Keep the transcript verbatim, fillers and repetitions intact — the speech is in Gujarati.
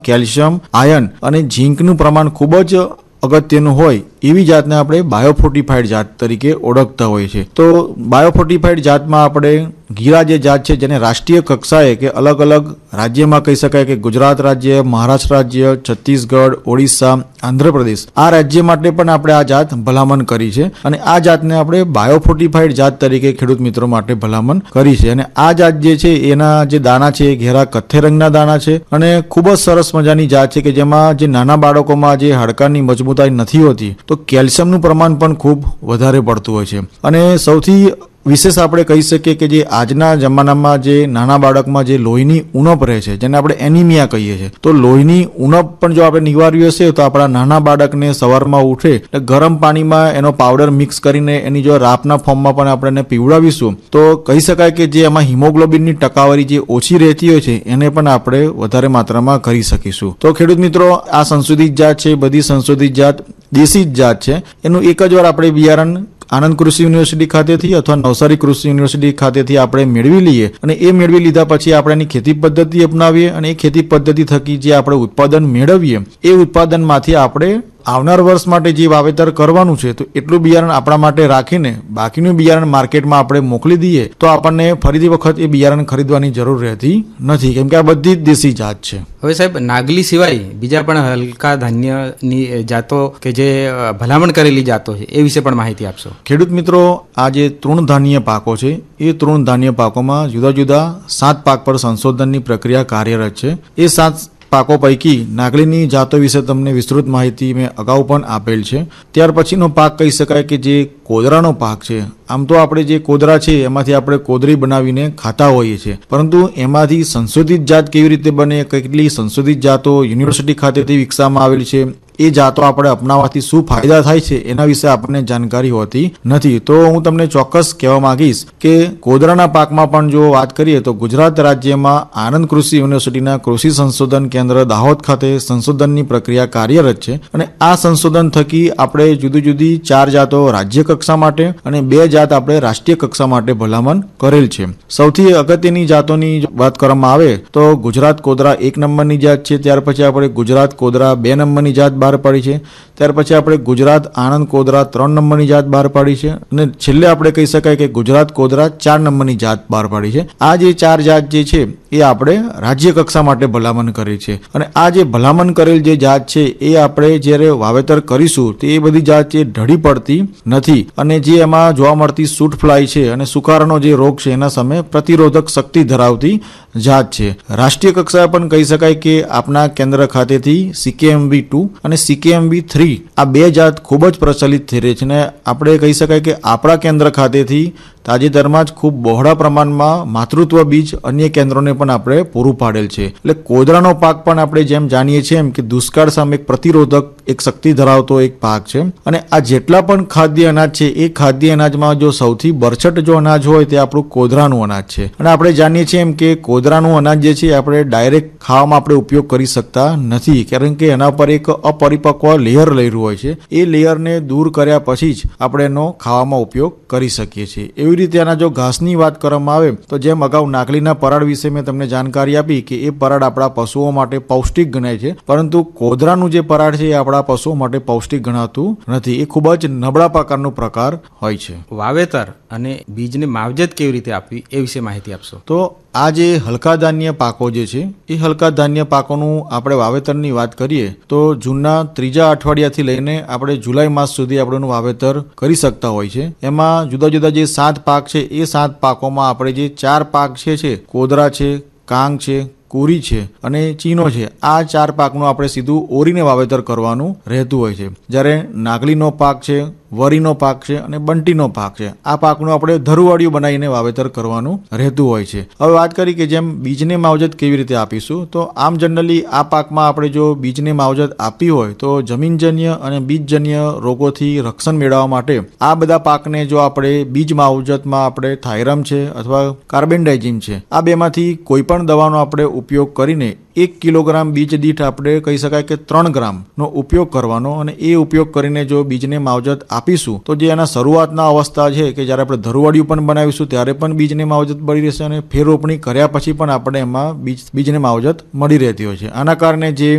કેલ્શિયમ, આયર્ન અને ઝીંકનું પ્રમાણ ખૂબ જ અગત્યનું હોય એવી જાતને આપણે બાયોફોર્ટિફાઈડ જાત તરીકે ઓળખતા હોઈએ છીએ. તો બાયોફોર્ટિફાઈડ જાતમાં આપણે ગીરા જે જાત છે જેને રાષ્ટ્રીય કક્ષાએ કે અલગ અલગ રાજ્યમાં કહી શકાય કે ગુજરાત રાજ્ય, મહારાષ્ટ્ર રાજ્ય, છત્તીસગઢ, ઓડિશા, આંધ્રપ્રદેશ આ રાજ્ય માટે પણ આપણે આ જાત ભલામણ કરી છે અને આ જાતને આપણે બાયોફોર્ટિફાઈડ જાત તરીકે ખેડૂત મિત્રો માટે ભલામણ કરી છે. અને આ જાત જે છે એના જે દાણા છે એ ઘેરા કથ્થઈ રંગના દાણા છે અને ખૂબ જ સરસ મજાની જાત છે કે જેમાં જે નાના બાળકોમાં જે હાડકાની મજબૂતાઈ નથી હોતી તો કેલ્શિયમનું પ્રમાણ પણ ખૂબ વધારે પડતું હોય છે. અને સૌથી વિશેષ આપણે કહી શકીએ કે જે આજના જમાનામાં જે નાના બાળકમાં જે લોહીની ઉણપ રહે છે જેને આપણે એનિમિયા કહીએ છીએ, તો લોહીની ઉણપ પણ જો આપણે નિવારવી હશે તો આપણા નાના બાળકને સવારમાં ઉઠે એટલે ગરમ પાણીમાં એનો પાવડર મિક્સ કરીને એની જો રાપના ફોર્મમાં પણ આપણે એને પીવડાવીશું તો કહી શકાય કે જે એમાં હિમોગ્લોબિનની ટકાવારી જે ઓછી રહેતી હોય છે એને પણ આપણે વધારે માત્રામાં કરી શકીશું. તો ખેડૂત મિત્રો, આ સંશોધિત જાત છે, બધી સંશોધિત જાત દેશી જ જાત છે. એનું એક જ વાર આપણે બિયારણ આનંદ કૃષિ યુનિવર્સિટી ખાતેથી અથવા નવસારી કૃષિ યુનિવર્સિટી ખાતેથી આપણે મેળવી લઈએ અને એ મેળવી લીધા પછી આપણે એની ખેતી પદ્ધતિ અપનાવીએ અને એ ખેતી પદ્ધતિ થકી જે આપણે ઉત્પાદન મેળવીએ એ ઉત્પાદનમાંથી આપણે આવનાર વર્ષ માટે જે વાવેતર કરવાનું છે તો એટલું બિયારણ આપણા માટે રાખીને બાકીનું બિયારણ માર્કેટમાં આપણે મોકલી દઈએ તો આપણને ફરીથી વખત એ બિયારણ ખરીદવાની જરૂર રહેતી નથી, કેમ કે આ બધી જ દેશી જાત છે. હવે સાહેબ, નાગલી સિવાય બીજા પણ હલકા ધાન્યની જાતો કે જે ભલામણ કરેલી જાતો છે એ વિશે પણ માહિતી આપશો. ખેડૂત મિત્રો, આ જે તૃણ ધાન્ય પાકો છે એ તૃણ ધાન્ય પાકોમાં જુદા જુદા સાત પાક પર સંશોધનની પ્રક્રિયા કાર્યરત છે. એ સાત પાકો પૈકી નાગલીની જાતો વિશે તમને વિસ્તૃત માહિતી મેં અગાઉ પણ આપેલ છે. ત્યાર પછીનો પાક કહી શકાય કે જે કોદરાનો પાક છે. આમ તો આપણે જે કોદરા છે એમાંથી આપણે કોદરી બનાવીને ખાતા હોઈએ છીએ, પરંતુ એમાંથી સંશોધિત જાત કેવી રીતે બને, કેટલી સંશોધિત જાતો યુનિવર્સિટી ખાતેથી વિકસાવવામાં આવેલી છે, એ જાતો આપણે અપનાવવાથી શું ફાયદા થાય છે એના વિશે આપણને જાણકારી હોતી નથી. તો હું તમને ચોક્કસ કહેવા માંગીશ કે કોદરાના પાકમાં પણ જો વાત કરીએ તો ગુજરાત રાજ્યમાં આનંદ કૃષિ યુનિવર્સિટીના કૃષિ સંશોધન કેન્દ્ર દાહોદ ખાતે સંશોધનની પ્રક્રિયા કાર્યરત છે અને આ સંશોધન થકી આપણે જુદી જુદી ચાર જાતો રાજ્ય કક્ષા માટે અને બે જાત આપણે રાષ્ટ્રીય કક્ષા માટે ભલામણ કરેલ છે. સૌથી અગત્યની જાતોની વાત કરવામાં આવે તો ગુજરાત કોદરા એક નંબરની જાત છે. ત્યાર પછી આપણે ગુજરાત કોદરા બે નંબરની જાત બહાર પાડી છે. ત્યાર પછી આપણે ગુજરાત આણંદ કોદરા ત્રણ નંબરની જાત બહાર પાડી છે અને છેલ્લે આપણે કહી શકાય કે ગુજરાત કોદરા ચાર નંબરની જાત બહાર પાડી છે. આ જે ચાર જાત જે છે એ આપણે રાજ્ય કક્ષા માટે ભલામણ કરી છે અને આ જે ભલામણ કરેલ જે જાત છે એ આપણે જ્યારે વાવેતર કરીશું તો એ બધી જાત જે ઢળી પડતી નથી અને જે એમાં જોવા મળતી સૂટ ફ્લાય છે અને સુકારાનો જે રોગ છે એના સામે પ્રતિરોધક શક્તિ ધરાવતી જાત છે. રાષ્ટ્રીય કક્ષાએ પણ કહી શકાય કે આપના કેન્દ્ર ખાતેથી સીકેએમવી ટુ અને સીકેએમવી થ્રી આ બે જાત ખૂબ જ પ્રચલિત થઈ રહી છે અને આપણે કહી શકાય કે આપણા કેન્દ્ર ખાતેથી તાજેતરમાં જ ખૂબ બહોળા પ્રમાણમાં માતૃત્વ બીજ અન્ય કેન્દ્રોને પણ આપણે પૂરું પાડેલ છે. એટલે કોદરાનો પાક પણ આપણે જેમ જાણીએ છીએ એમ કે દુષ્કાળ સામે એક પ્રતિરોધક એક શક્તિ ધરાવતો એક પાક છે અને આ જેટલા પણ ખાદ્ય અનાજ છે એ ખાદ્ય અનાજમાં જો સૌથી બરછટ જો અનાજ હોય તે આપણું કોદરાનું અનાજ છે અને આપણે જાણીએ છીએ એમ કે કોદરાનું અનાજ જે છે આપણે ડાયરેક્ટ ખાવામાં આપણે ઉપયોગ કરી શકતા નથી, કારણ કે એના પર એક અપરિપક્વ લેયર લેયર હોય છે. એ લેયરને દૂર કર્યા પછી જ આપણે એનો ખાવામાં ઉપયોગ કરી શકીએ છીએ. એવી રીતે આના જો ઘાસની વાત કરવામાં આવે તો જેમ અગાઉ નાગલીના પરાળ વિશે મેં તમને જાણકારી આપી કે એ પરાળ આપણા પશુઓ માટે પૌષ્ટિક ગણાય છે, પરંતુ કોદરાનું જે પરાળ છે એ આપણા પશુઓ માટે પૌષ્ટિક ગણાતું નથી. એ ખૂબ જ નબળા પ્રકારનો પ્રકાર હોય છે. વાવેતર અને બીજને માવજત કેવી રીતે આપવી એ વિશે માહિતી આપશો. તો આ જે હલકા ધાન્ય પાકો જે છે એ હલકા ધાન્ય પાકોનું આપણે વાવેતરની વાત કરીએ તો જૂનના ત્રીજા અઠવાડિયાથી લઈને આપણે જુલાઈ માસ સુધી આપણે વાવેતર કરી શકતા હોય છે. એમાં જુદા જુદા જે સાત પાક છે એ સાત પાકોમાં આપણે જે ચાર પાક છે છે કોદરા છે, કાંગ છે, કોરી છે અને ચીનો છે, આ ચાર પાકનું આપણે સીધું ઓરીને વાવેતર કરવાનું રહેતું હોય છે. જ્યારે નાગલીનો પાક છે, વરીનો પાક છે અને બંટીનો પાક છે, આ પાકનું આપણે ધરુવાડિયું બનાવીને વાવેતર કરવાનું રહેતું હોય છે. હવે વાત કરી કે જેમ બીજને માવજત કેવી રીતે આપીશું, તો આમ જનરલી આ પાકમાં આપણે જો બીજને માવજત આપી હોય તો જમીનજન્ય અને બીજજન્ય રોગોથી રક્ષણ મેળવવા માટે આ બધા પાકને જો આપણે બીજ માવજતમાં આપણે થાયરમ છે અથવા કાર્બેન્ડાઇઝિમ છે આ બેમાંથી કોઈ પણ દવાનો આપણે ઉપયોગ કરીને એક કિલોગ્રામ બીજ દીઠ આપણે કહી શકાય કે ત્રણ ગ્રામનો ઉપયોગ કરવાનો અને એ ઉપયોગ કરીને જો બીજને માવજત આપીશું તો જે એના શરૂઆતના અવસ્થા છે કે જ્યારે આપણે ધરુવાડિયું પણ બનાવીશું ત્યારે પણ બીજને માવજત મળી રહેશે અને ફેર રોપણી કર્યા પછી પણ આપણે એમાં બીજ બીજને માવજત મળી રહેતી હોય છે. આના કારણે જે